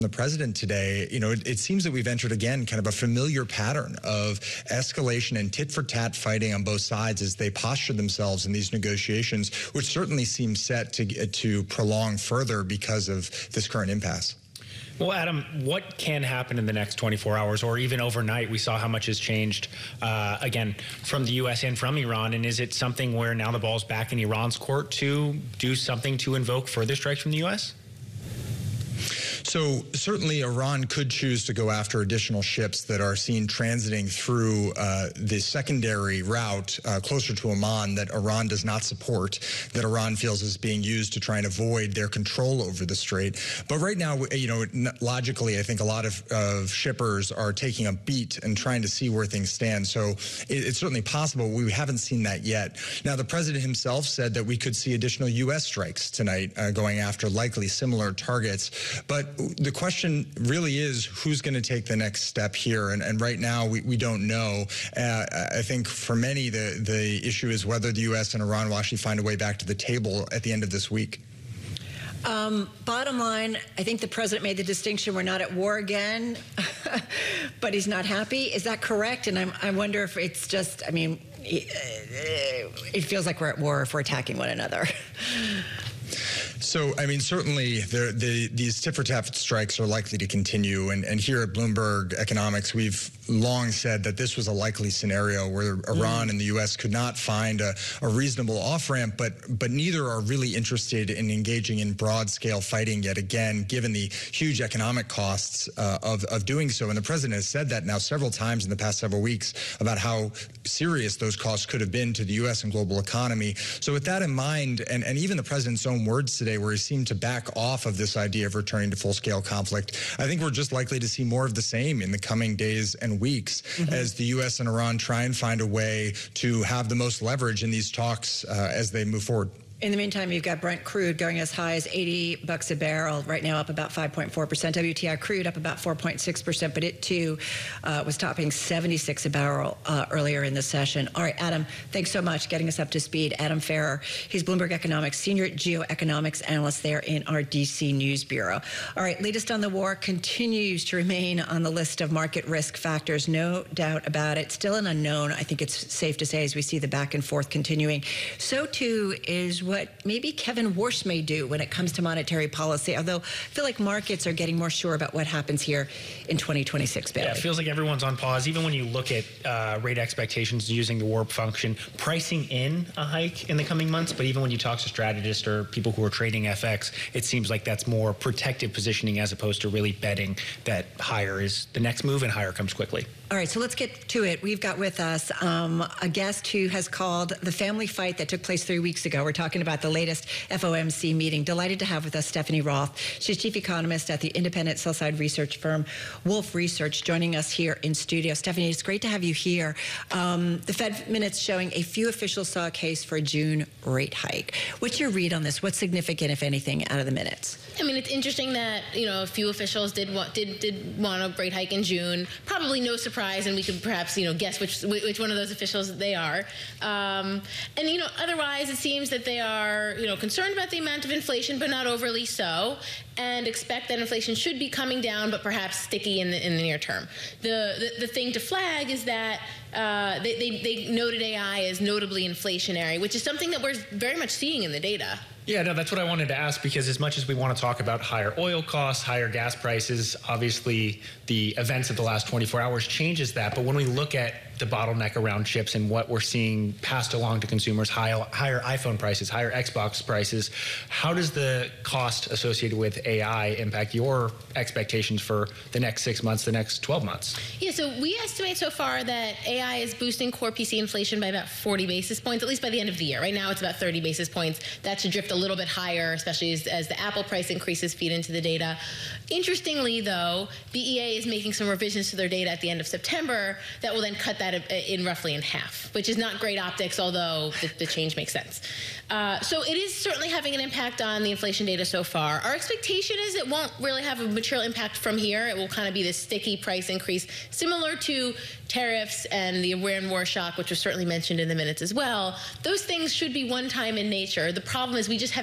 the president today, it seems that we've entered again kind of a familiar pattern of escalation and tit-for-tat fighting on both sides as they posture themselves in these negotiations, which certainly seems set to prolong further because of this current impasse. Well, Adam, what can happen in the next 24 hours or even overnight? We saw how much has changed, again, from the U.S. and from Iran. And is it something where now the ball's back in Iran's court to do something to invoke further strikes from the U.S.? So certainly Iran could choose to go after additional ships that are seen transiting through the secondary route closer to Oman that Iran does not support, that Iran feels is being used to try and avoid their control over the strait. But right now, logically, I think a lot of shippers are taking a beat and trying to see where things stand. So it's certainly possible. We haven't seen that yet. Now, the president himself said that we could see additional U.S. strikes tonight going after likely similar targets. But the question really is who's going to take the next step here, and right now we don't know. I think for many the issue is whether the U.S. and Iran will actually find a way back to the table at the end of this week. Bottom line, I think the president made the distinction, we're not at war again, but he's not happy. Is that correct? And I wonder if it's just, it feels like we're at war if we're attacking one another. So, certainly these tit-for-tat strikes are likely to continue. And here at Bloomberg Economics, we've long said that this was a likely scenario where Iran and the U.S. could not find a reasonable off-ramp, but neither are really interested in engaging in broad-scale fighting yet again, given the huge economic costs of doing so. And the president has said that now several times in the past several weeks about how serious those costs could have been to the U.S. and global economy. So with that in mind, and even the president's own words today, where he seemed to back off of this idea of returning to full-scale conflict, I think we're just likely to see more of the same in the coming days and weeks as the U.S. and Iran try and find a way to have the most leverage in these talks as they move forward. In the meantime, you've got Brent crude going as high as $80 a barrel, right now up about 5.4%. WTI crude up about 4.6%, but it too was topping 76 a barrel earlier in the session. All right, Adam, thanks so much getting us up to speed. Adam Ferrer, he's Bloomberg Economics Senior Geoeconomics Analyst there in our DC News Bureau. All right, latest on the war continues to remain on the list of market risk factors, no doubt about it. Still an unknown, I think it's safe to say, as we see the back and forth continuing. So too is what maybe Kevin Warsh may do when it comes to monetary policy, although I feel like markets are getting more sure about what happens here in 2026, Barry. Yeah, it feels like everyone's on pause. Even when you look at rate expectations using the warp function, pricing in a hike in the coming months, but even when you talk to strategists or people who are trading FX, it seems like that's more protective positioning as opposed to really betting that higher is the next move and higher comes quickly. All right, so let's get to it. We've got with us a guest who has called the family fight that took place 3 weeks ago. We're talking about the latest FOMC meeting. Delighted to have with us Stephanie Roth. She's chief economist at the independent sell-side research firm Wolfe Research, joining us here in studio. Stephanie, it's great to have you here. The Fed minutes showing a few officials saw a case for a June rate hike. What's your read on this? What's significant, if anything, out of the minutes? It's interesting that a few officials did want a rate hike in June. Probably no surprise, and we could perhaps guess which one of those officials they are. Otherwise it seems that they are concerned about the amount of inflation, but not overly so, and expect that inflation should be coming down, but perhaps sticky in the near term. The thing to flag is that they noted AI as notably inflationary, which is something that we're very much seeing in the data. Yeah, no, that's what I wanted to ask, because as much as we want to talk about higher oil costs, higher gas prices, obviously the events of the last 24 hours changes that. But when we look at the bottleneck around chips and what we're seeing passed along to consumers, higher iPhone prices, higher Xbox prices, how does the cost associated with AI impact your expectations for the next 6 months, the next 12 months? Yeah, so we estimate so far that AI is boosting core PC inflation by about 40 basis points, at least by the end of the year. Right now it's about 30 basis points. That should drift a little bit higher, especially as the Apple price increases feed into the data. Interestingly, though, BEA is making some revisions to their data at the end of September that will then cut that roughly in half, which is not great optics, although the change makes sense. So it is certainly having an impact on the inflation data so far. Our expectation is it won't really have a material impact from here. It will kind of be this sticky price increase, similar to tariffs and the Iran war shock, which was certainly mentioned in the minutes as well. Those things should be one-time in nature. The problem is we just have